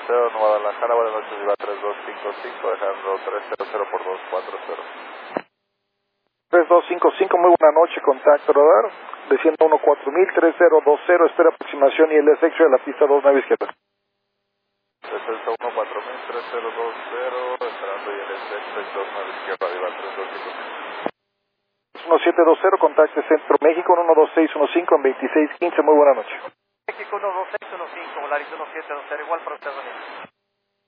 Guadalajara, buenas noches, Viva 3255, dejando 300 por 240. 3255, muy buena noche, contacto radar, desciendo 14000, 3020, espera aproximación y el SX de la pista 29 izquierda. Descenso 14000, 3020, esperando y el SX 29 izquierda, Viva 3255. 1720, contacte Centro México, 12615 en 2615, muy buena noche. México 12615, Volaris 1720, igual para usted, Daniel.